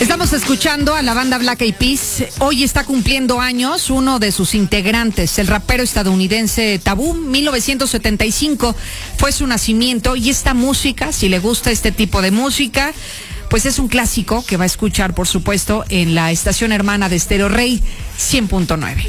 Estamos escuchando a la banda Black Eyed Peas. Hoy está cumpliendo años uno de sus integrantes, el rapero estadounidense Taboo. 1975 fue su nacimiento y esta música, si le gusta este tipo de música, pues es un clásico que va a escuchar, por supuesto, en la estación hermana de Stereo Rey 100.9.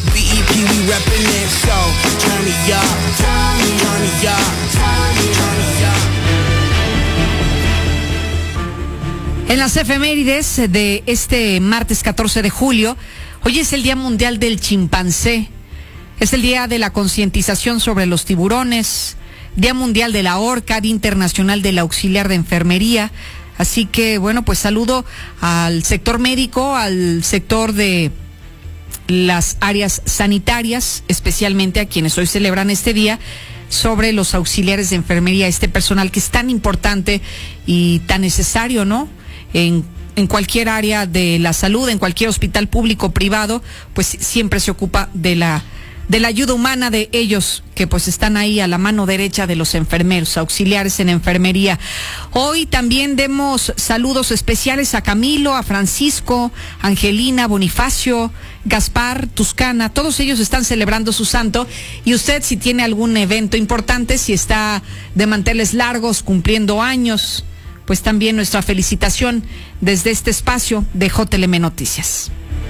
En las efemérides de este martes 14 de julio, hoy es el Día Mundial del Chimpancé, es el Día de la Concientización sobre los Tiburones, Día Mundial de la Orca, Día Internacional del Auxiliar de Enfermería. Así que, bueno, pues saludo al sector médico, al sector de las áreas sanitarias, especialmente a quienes hoy celebran este día, sobre los auxiliares de enfermería, este personal que es tan importante y tan necesario, ¿no? En cualquier área de la salud, en cualquier hospital público o privado, pues siempre se ocupa de la ayuda humana de ellos, que pues están ahí a la mano derecha de los enfermeros, auxiliares en enfermería. Hoy también demos saludos especiales a Camilo, a Francisco, Angelina, Bonifacio, Gaspar, Tuscana. Todos ellos están celebrando su santo, y usted, si tiene algún evento importante, si está de manteles largos, cumpliendo años, pues también nuestra felicitación desde este espacio de JLM Noticias.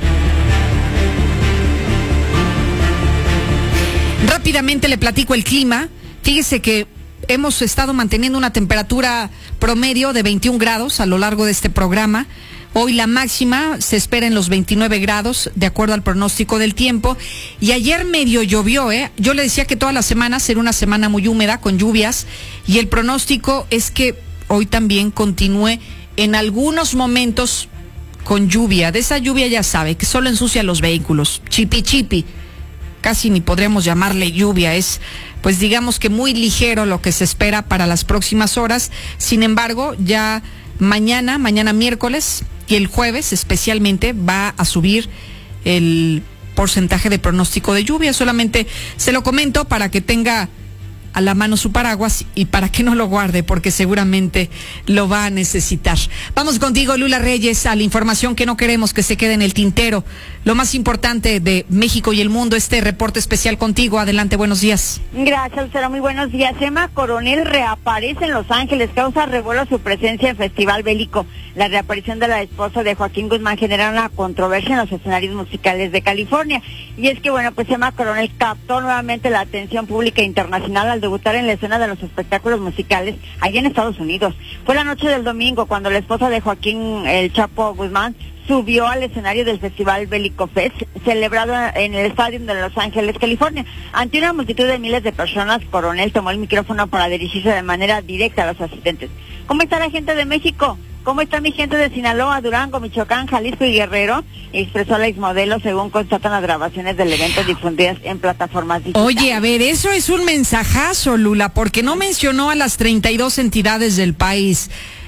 Rápidamente le platico el clima. Fíjese que hemos estado manteniendo una temperatura promedio de 21 grados a lo largo de este programa. Hoy la máxima se espera en los 29 grados, de acuerdo al pronóstico del tiempo. Y ayer medio llovió, ¿eh? Yo le decía que toda la semana será una semana muy húmeda, con lluvias. Y el pronóstico es que hoy también continúe en algunos momentos con lluvia. De esa lluvia ya sabe, que solo ensucia los vehículos. Chipi chipi. Casi ni podríamos llamarle lluvia, es pues digamos que muy ligero lo que se espera para las próximas horas. Sin embargo, ya mañana miércoles y el jueves especialmente va a subir el porcentaje de pronóstico de lluvia. Solamente se lo comento para que tenga a la mano su paraguas y para que no lo guarde, porque seguramente lo va a necesitar. Vamos contigo, Lula Reyes, a la información que no queremos que se quede en el tintero. Lo más importante de México y el mundo, este reporte especial contigo. Adelante, buenos días. Gracias, Lucero, muy buenos días. Emma Coronel reaparece en Los Ángeles, causa revuelo su presencia en Festival Bélico. La reaparición de la esposa de Joaquín Guzmán genera una controversia en los escenarios musicales de California. Y es que, bueno, pues Emma Coronel captó nuevamente la atención pública internacional al debutar en la escena de los espectáculos musicales allá en Estados Unidos. Fue la noche del domingo cuando la esposa de Joaquín El Chapo Guzmán subió al escenario del Festival Bélico Fest, celebrado en el estadio de Los Ángeles, California. Ante una multitud de miles de personas, Coronel tomó el micrófono para dirigirse de manera directa a los asistentes. ¿Cómo está la gente de México? ¿Cómo está mi gente de Sinaloa, Durango, Michoacán, Jalisco y Guerrero? Expresó la exmodelo, según constatan las grabaciones del evento difundidas en plataformas digitales. Oye, a ver, eso es un mensajazo, Lula, porque no mencionó a las 32 entidades del país.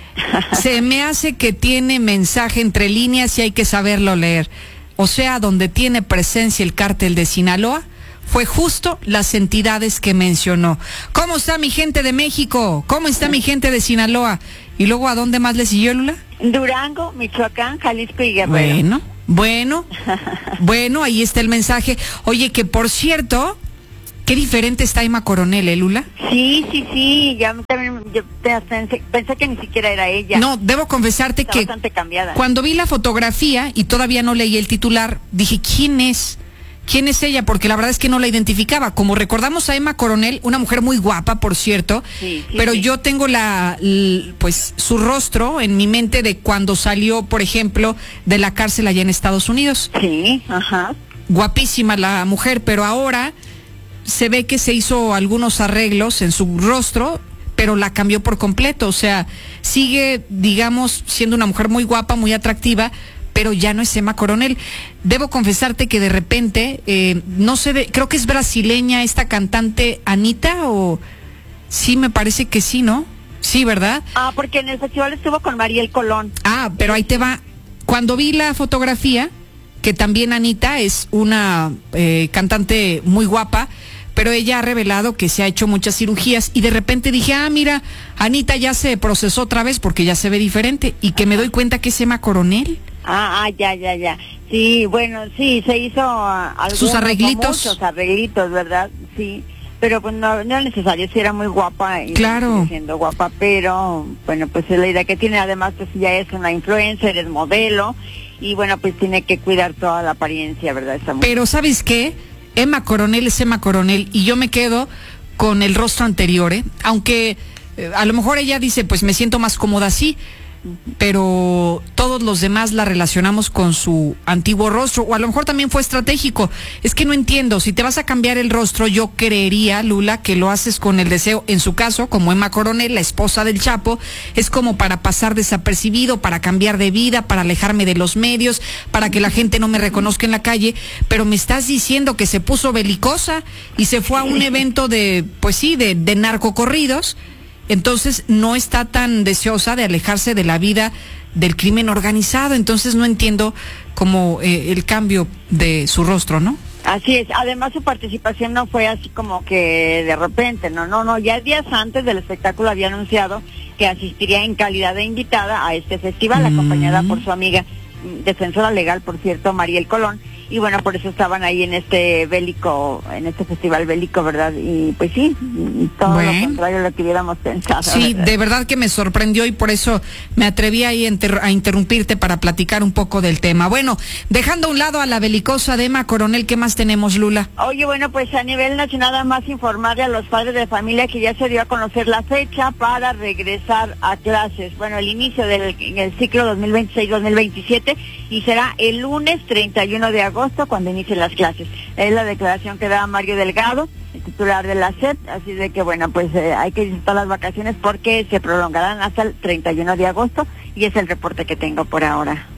Se me hace que tiene mensaje entre líneas y hay que saberlo leer. O sea, donde tiene presencia el cártel de Sinaloa, fue justo las entidades que mencionó. ¿Cómo está mi gente de México? ¿Cómo está mi gente de Sinaloa? ¿Y luego a dónde más le siguió, Lula? Durango, Michoacán, Jalisco y Guerrero. Bueno, ahí está el mensaje. Oye, que por cierto, qué diferente está Emma Coronel, ¿eh, Lula? Sí, yo pensé que ni siquiera era ella. No, debo confesarte está que bastante cambiada. Cuando vi la fotografía y todavía no leí el titular, dije, ¿quién es? ¿Quién es ella? Porque la verdad es que no la identificaba. Como recordamos a Emma Coronel, una mujer muy guapa, por cierto, pero yo tengo pues su rostro en mi mente de cuando salió, por ejemplo, de la cárcel allá en Estados Unidos. Sí, ajá. Guapísima la mujer, pero ahora se ve que se hizo algunos arreglos en su rostro, pero la cambió por completo. O sea, sigue, digamos, siendo una mujer muy guapa, muy atractiva, pero ya no es Emma Coronel. Debo confesarte que de repente, no sé, creo que es brasileña esta cantante Anita, o sí, me parece que sí, ¿no? Sí, ¿verdad? Porque en el festival estuvo con Mariel Colón. Pero ahí te va. Cuando vi la fotografía, que también Anita es una cantante muy guapa, pero ella ha revelado que se ha hecho muchas cirugías y de repente dije, mira, Anita ya se procesó otra vez porque ya se ve diferente y que me doy cuenta que es Emma Coronel. Ya. Sí, bueno, sí, se hizo sus arreglitos. Muchos arreglitos, ¿verdad? Sí, pero pues no es necesario, sí era muy guapa y claro, sigue siendo guapa, pero bueno, pues es la idea que tiene, además pues ya es una influencer, es modelo y bueno, pues tiene que cuidar toda la apariencia, ¿verdad? Pero ¿sabes qué? Emma Coronel es Emma Coronel y yo me quedo con el rostro anterior, aunque a lo mejor ella dice, pues me siento más cómoda así, pero todos los demás la relacionamos con su antiguo rostro, o a lo mejor también fue estratégico. Es que no entiendo, si te vas a cambiar el rostro, yo creería, Lula, que lo haces con el deseo, en su caso, como Emma Coronel, la esposa del Chapo, es como para pasar desapercibido, para cambiar de vida, para alejarme de los medios, para que la gente no me reconozca en la calle, pero me estás diciendo que se puso belicosa y se fue a un evento de, pues sí, de narcocorridos. Entonces no está tan deseosa de alejarse de la vida del crimen organizado, entonces no entiendo como el cambio de su rostro, ¿no? Así es, además su participación no fue así como que de repente, no, ya días antes del espectáculo había anunciado que asistiría en calidad de invitada a este festival, acompañada por su amiga, defensora legal, por cierto, Mariel Colón, y bueno, por eso estaban ahí en este festival bélico, ¿verdad? Y pues sí, todo lo contrario a lo que hubiéramos pensado. Sí, ¿verdad? De verdad que me sorprendió y por eso me atreví ahí a interrumpirte para platicar un poco del tema. Bueno, dejando a un lado a la belicosa de Emma Coronel, ¿qué más tenemos, Lula? Oye, bueno, pues a nivel nacional, nada más informarle a los padres de familia que ya se dio a conocer la fecha para regresar a clases. Bueno, el inicio del ciclo 2026-2027 y será el lunes 31 de agosto cuando inicien las clases. Es la declaración que da Mario Delgado, el titular de la SEP, así de que bueno, pues hay que disfrutar las vacaciones porque se prolongarán hasta el 31 de agosto y es el reporte que tengo por ahora.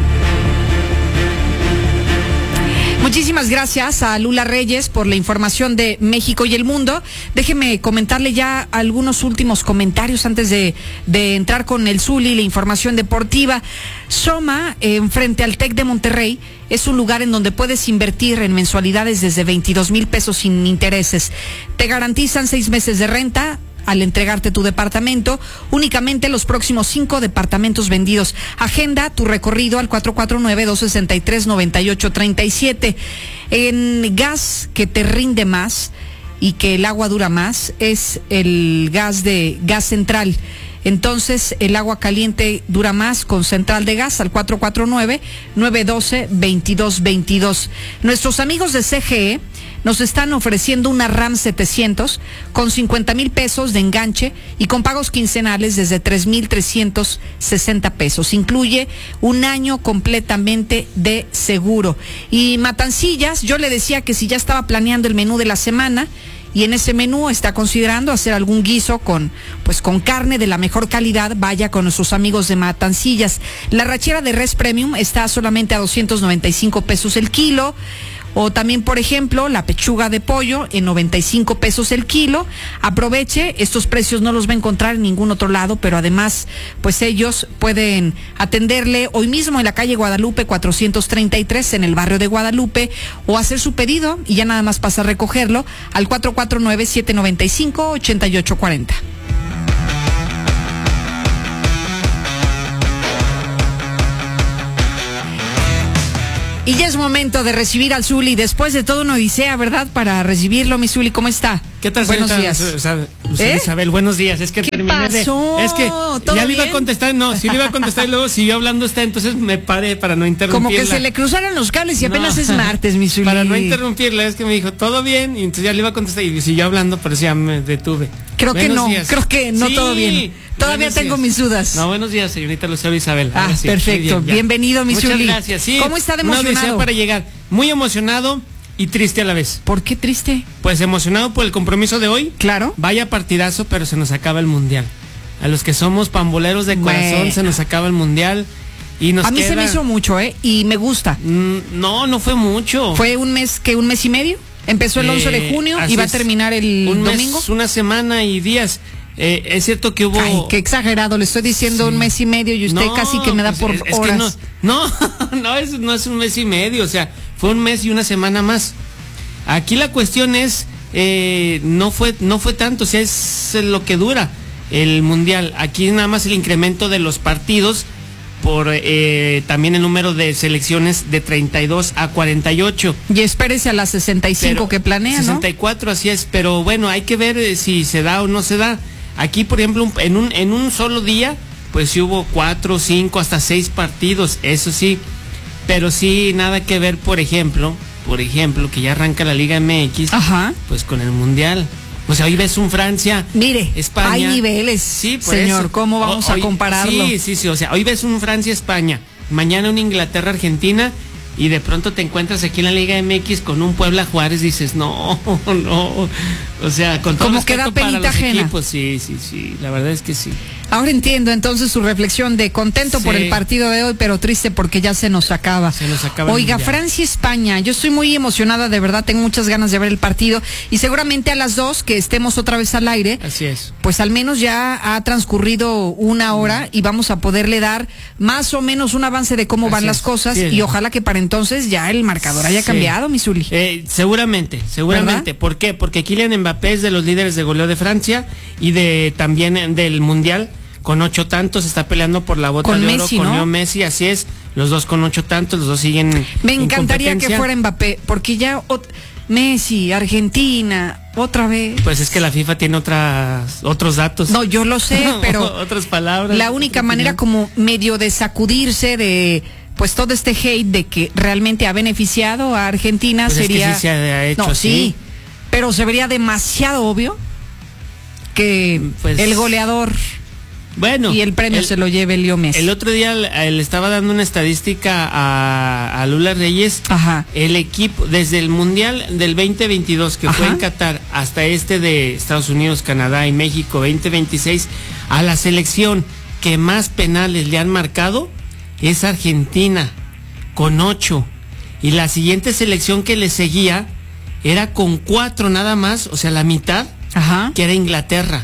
Muchísimas gracias a Lula Reyes por la información de México y el mundo. Déjeme comentarle ya algunos últimos comentarios antes de entrar con el Zuli, la información deportiva. Soma, frente al TEC de Monterrey, es un lugar en donde puedes invertir en mensualidades desde 22,000 pesos sin intereses. Te garantizan 6 meses de renta al entregarte tu departamento, únicamente los próximos 5 departamentos vendidos. Agenda tu recorrido al 449-263-9837. En gas que te rinde más y que el agua dura más es el gas de Gas Central. Entonces, el agua caliente dura más con Central de Gas al 449-912-2222. Nuestros amigos de CGE nos están ofreciendo una RAM 700 con 50,000 pesos de enganche y con pagos quincenales desde 3,360 pesos. Incluye un año completamente de seguro. Y Matancillas, yo le decía que si ya estaba planeando el menú de la semana, y en ese menú está considerando hacer algún guiso con carne de la mejor calidad, vaya con nuestros amigos de Matancillas. La rachera de res premium está solamente a 295 pesos el kilo. O también, por ejemplo, la pechuga de pollo en 95 pesos el kilo. Aproveche, estos precios no los va a encontrar en ningún otro lado, pero además, pues ellos pueden atenderle hoy mismo en la calle Guadalupe 433 en el barrio de Guadalupe o hacer su pedido y ya nada más pasa a recogerlo al 449-795-8840. Y ya es momento de recibir al Zuli, después de todo una odisea, ¿verdad? Para recibirlo, mi Zuli, ¿cómo está? ¿Qué tal, buenos días. Isabel, buenos días. Es que ¿Qué pasó? Es que ya le iba a contestar, sí le iba a contestar y luego siguió hablando usted, entonces me paré para no interrumpirla. Como que se le cruzaron los cables y apenas es martes, mi Zuli. Para no interrumpirla, es que me dijo, ¿todo bien? Y entonces ya le iba a contestar y siguió hablando, pero sí ya me detuve. Creo que no sí, todo bien. Todavía tengo mis dudas. No, buenos días, señorita Lucero Isabel. Sí, perfecto. Bienvenido, mi Zuli. Muchas gracias. Sí, ¿cómo está de emocionado? Una odisea para llegar. Muy emocionado y triste a la vez. ¿Por qué triste? Pues emocionado por el compromiso de hoy. Claro. Vaya partidazo, pero se nos acaba el mundial. A los que somos pamboleros de corazón se nos acaba el mundial. Y nos mí se me hizo mucho, y me gusta. No fue mucho. ¿Fue un mes y medio? Empezó el 11 de junio y va a terminar el domingo. Mes, una semana y días. Es cierto que hubo... Ay, qué exagerado, le estoy diciendo un mes y medio y usted casi que me da por horas. Que no es un mes y medio, o sea, fue un mes y una semana más. Aquí la cuestión es no fue tanto, o sea, es lo que dura el mundial. Aquí nada más el incremento de los partidos por también el número de selecciones de 32 a 48. Y espérese a las 65 pero, que planea, 64, ¿no? Así es, pero bueno, hay que ver si se da o no se da. Aquí, por ejemplo, en un solo día, pues sí hubo 4, 5, hasta 6 partidos, eso sí, pero sí nada que ver, por ejemplo, que ya arranca la Liga MX, ajá, pues con el Mundial. O sea, hoy ves un Francia, mire, España. Hay niveles, sí, por señor, eso. ¿Cómo vamos a compararlo? Sí, o sea, hoy ves un Francia, España, mañana un Inglaterra, Argentina, y de pronto te encuentras aquí en la Liga MX con un Puebla Juárez, dices, no, o sea, con todo como respeto que da para penita los ajena. equipos, sí, la verdad es que sí. Ahora entiendo entonces su reflexión de contento por el partido de hoy, pero triste porque ya se nos acaba. Oiga, Francia-España, yo estoy muy emocionada, de verdad, tengo muchas ganas de ver el partido y seguramente a las 2 que estemos otra vez al aire, así es, pues al menos ya ha transcurrido una hora y vamos a poderle dar más o menos un avance de cómo van las cosas y ojalá que para entonces ya el marcador haya cambiado, mi Zuli. Seguramente. ¿Verdad? ¿Por qué? Porque Kylian Mbappé es de los líderes de goleo de Francia y también del Mundial. Con 8 tantos, está peleando por la bota de oro con Leo Messi, así es, los dos con 8 tantos, los dos siguen. Me encantaría que fuera Mbappé, porque ya Messi, Argentina, otra vez. Pues es que la FIFA tiene otros datos. No, yo lo sé, pero otras palabras. La única manera como medio de sacudirse de pues todo este hate de que realmente ha beneficiado a Argentina pues sería. Es que sí se ha hecho no, así. Sí, pero se vería demasiado obvio que pues, el goleador. Bueno, y el premio se lo lleve Leo Messi. El otro día le estaba dando una estadística a Lula Reyes. Ajá. El equipo, desde el Mundial del 2022, que fue en Qatar, hasta de Estados Unidos, Canadá y México 2026, a la selección que más penales le han marcado es Argentina, con 8. Y la siguiente selección que le seguía era con 4 nada más, o sea, la mitad, que era Inglaterra.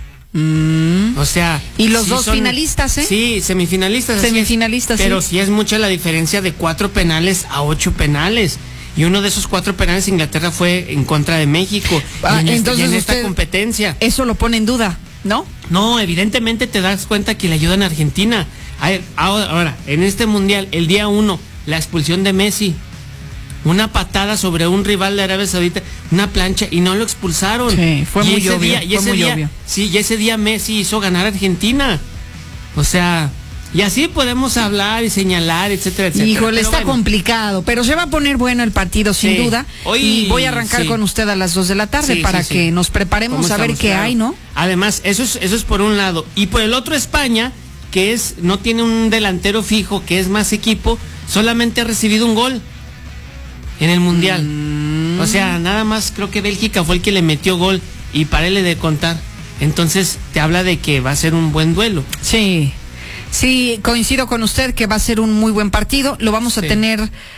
O sea, y los dos finalistas, Sí, semifinalistas. Pero sí es mucha la diferencia de 4 penales a 8 penales. Y uno de esos 4 penales Inglaterra fue en contra de México. Entonces en esta competencia. Eso lo pone en duda, ¿no? No, evidentemente te das cuenta que le ayudan a Argentina. Ahora, en este mundial, el día 1, la expulsión de Messi. Una patada sobre un rival de Arabia Saudita, una plancha, y no lo expulsaron. Sí, fue muy obvio. Sí, y ese día Messi hizo ganar a Argentina. O sea, y así podemos hablar y señalar, etcétera, etcétera. Híjole, está complicado, pero se va a poner bueno el partido, sin duda. Y voy a arrancar con usted a las 2 de la tarde para que nos preparemos a ver qué hay, ¿no? Además, eso es por un lado. Y por el otro, España, que no tiene un delantero fijo, que es más equipo, solamente ha recibido un gol en el Mundial. O sea, nada más creo que Bélgica fue el que le metió gol y párele de contar. Entonces te habla de que va a ser un buen duelo. Sí, coincido con usted que va a ser un muy buen partido. Lo vamos a tener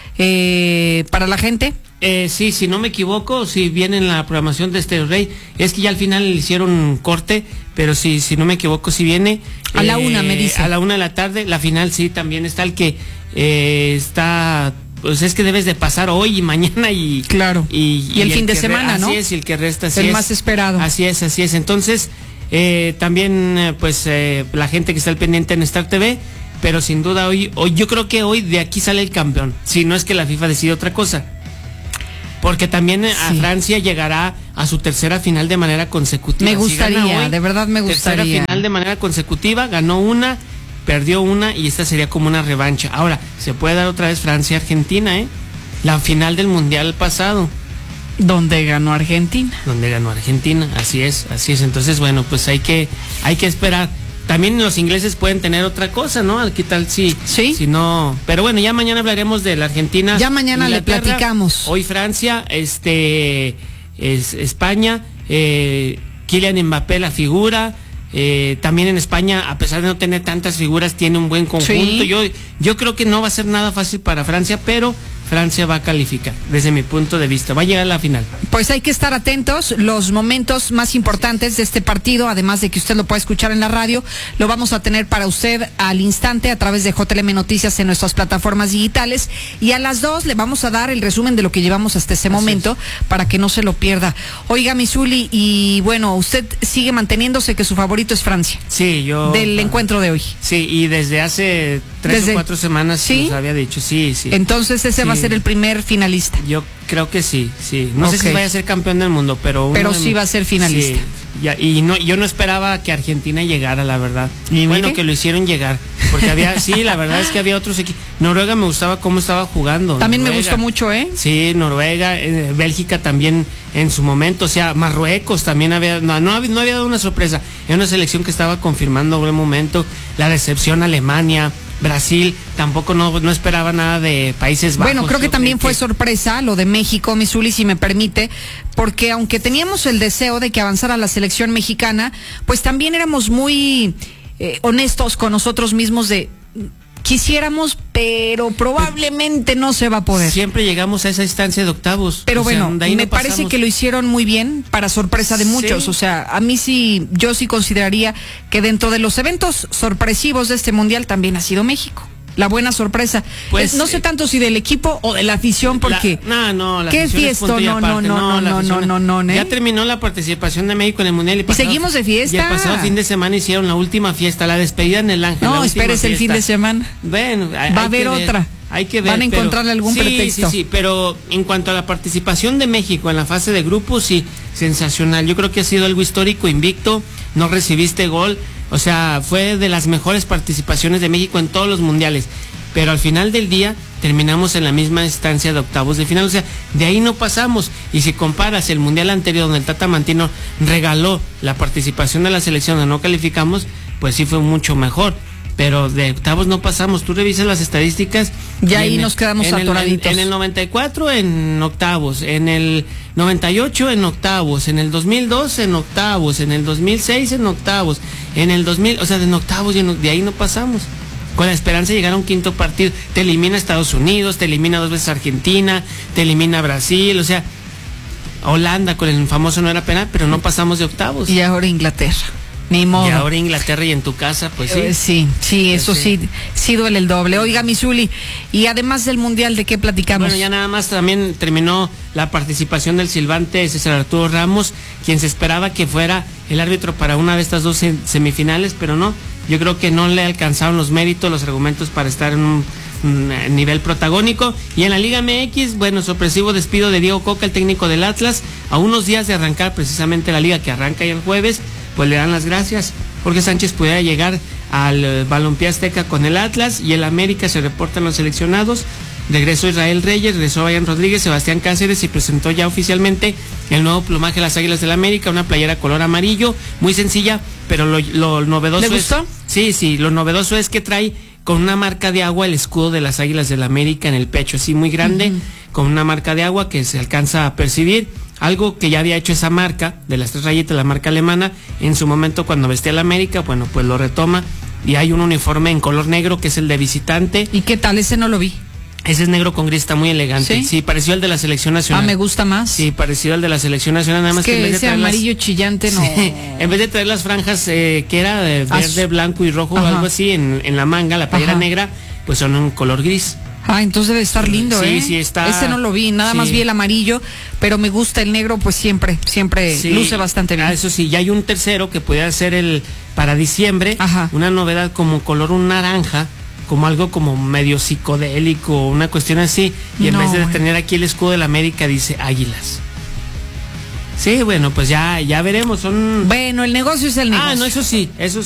para la gente. Sí, si no me equivoco, si viene en la programación de Stereo Rey, es que ya al final le hicieron un corte, pero si no me equivoco, si viene a la 1, me dice. A la 1 de la tarde, la final sí también está el que está. Pues es que debes de pasar hoy y mañana y el fin de semana, ¿no? Así es, y el que resta el más esperado. Así es. Entonces, también pues la gente que está al pendiente en Star TV, pero sin duda hoy yo creo que hoy de aquí sale el campeón, si no es que la FIFA decide otra cosa. Porque también a Francia llegará a su tercera final de manera consecutiva. Me gustaría, de verdad me gustaría. Tercera final de manera consecutiva, ganó una, perdió una y esta sería como una revancha. Ahora, se puede dar otra vez Francia-Argentina, la final del Mundial pasado. Donde ganó Argentina. Así es. Entonces, bueno, pues hay que esperar. También los ingleses pueden tener otra cosa, ¿no? ¿Qué tal si no? Pero bueno, ya mañana hablaremos de la Argentina. Ya mañana le platicamos. Hoy Francia, es España, Kylian Mbappé la figura. También en España, a pesar de no tener tantas figuras, tiene un buen conjunto. Yo creo que no va a ser nada fácil para Francia, pero Francia va a calificar, desde mi punto de vista. Va a llegar a la final. Pues hay que estar atentos. Los momentos más importantes de este partido, además de que usted lo puede escuchar en la radio, lo vamos a tener para usted al instante a través de JLM Noticias en nuestras plataformas digitales. Y a las 2 le vamos a dar el resumen de lo que llevamos hasta ese momento para que no se lo pierda. Oiga, mi Zuli, y bueno, usted sigue manteniéndose que su favorito es Francia. Sí, yo. Del encuentro de hoy. Sí, y desde hace 3 o 4 semanas ¿sí? nos había dicho, sí. Entonces ese va a ser el primer finalista. Yo creo que sí. No sé si vaya a ser campeón del mundo, pero sí va a ser finalista. Sí, yo no esperaba que Argentina llegara, la verdad. Y bueno, que lo hicieron llegar, porque la verdad es que había otros equipos. Noruega me gustaba cómo estaba jugando. También Noruega. Me gustó mucho, ¿eh? Sí, Noruega, Bélgica también en su momento, o sea, Marruecos también no había dado una sorpresa. Era una selección que estaba confirmando en un momento. La decepción Alemania, Brasil, tampoco no esperaba nada de Países Bajos. Bueno, creo que también fue sorpresa lo de México, mi Zuli, si me permite, porque aunque teníamos el deseo de que avanzara la selección mexicana, pues también éramos muy honestos con nosotros mismos de quisiéramos, pero probablemente no se va a poder. Siempre llegamos a esa instancia de octavos. Pero bueno, me parece que lo hicieron muy bien, para sorpresa de muchos. Sí. O sea, a mí sí, yo sí consideraría que dentro de los eventos sorpresivos de este mundial también ha sido México. La buena sorpresa. Pues no sé tanto si del equipo o de la afición, porque la qué fiesta, no. Ya terminó la participación de México en el mundial y seguimos de fiesta. Y el pasado fin de semana hicieron la última fiesta, la despedida en el Ángel. No, espérese el fin de semana. Bueno, va a haber otra. Hay que ver. Van a encontrarle algún pretexto. Sí, pero en cuanto a la participación de México en la fase de grupos, sí, sensacional. Yo creo que ha sido algo histórico, invicto, no recibiste gol. O sea, fue de las mejores participaciones de México en todos los mundiales. Pero al final del día terminamos en la misma instancia de octavos de final. O sea, de ahí no pasamos. Y si comparas el mundial anterior donde el Tata Martino regaló la participación de la selección donde no calificamos, pues sí fue mucho mejor. Pero de octavos no pasamos. Tú revisas las estadísticas. Y ahí nos quedamos atoraditos. En el 94 en octavos, en el 98 en octavos, en el 2002 en octavos, en el 2006 en octavos, en el 2000, o sea, en octavos y de ahí no pasamos. Con la esperanza de llegar a un quinto partido. Te elimina Estados Unidos, te elimina 2 veces Argentina, te elimina Brasil, o sea, Holanda con el famoso no era penal, pero no pasamos de octavos. Y ahora Inglaterra. Ni modo. Y ahora Inglaterra y en tu casa, pues sí. Sí, eso sí duele el doble. Oiga, mi Zuli, y además del mundial, ¿de qué platicamos? Bueno, ya nada más también terminó la participación del silbante César Arturo Ramos, quien se esperaba que fuera el árbitro para una de estas 2 semifinales, pero no. Yo creo que no le alcanzaron los méritos, los argumentos para estar en un nivel protagónico. Y en la Liga MX, bueno, sorpresivo despido de Diego Coca, el técnico del Atlas, a unos días de arrancar precisamente la liga que arranca ya el jueves. Pues le dan las gracias. Jorge Sánchez pudiera llegar al Balompié Azteca con el Atlas y el América. Se reportan los seleccionados. Regresó Israel Reyes, regresó Brian Rodríguez, Sebastián Cáceres y presentó ya oficialmente el nuevo plumaje de las Águilas del América, una playera color amarillo, muy sencilla, pero lo novedoso ¿Le gustó? Sí, lo novedoso es que trae con una marca de agua el escudo de las Águilas del América en el pecho, así muy grande, con una marca de agua que se alcanza a percibir. Algo que ya había hecho esa marca, de las 3 rayitas, la marca alemana, en su momento cuando vestía la América, bueno, pues lo retoma. Y hay un uniforme en color negro que es el de visitante. ¿Y qué tal? Ese no lo vi. Ese es negro con gris, está muy elegante. Sí, parecido al de la selección nacional. Me gusta más. Sí, parecido al de la selección nacional, nada más que en vez de ese amarillo chillante no. Sí, en vez de traer las franjas que era de verde, blanco y rojo o algo así en la manga, la playera negra, pues son en color gris. Entonces debe estar lindo, Sí, está. Ese no lo vi, nada más vi el amarillo, pero me gusta el negro, pues siempre luce bastante bien. Eso sí, ya hay un tercero que puede ser para diciembre, una novedad como color un naranja, como algo como medio psicodélico, una cuestión así, y en vez de tener aquí el escudo de la América dice Águilas. Sí, bueno, pues ya veremos, Bueno, el negocio es el negocio. No, eso sí,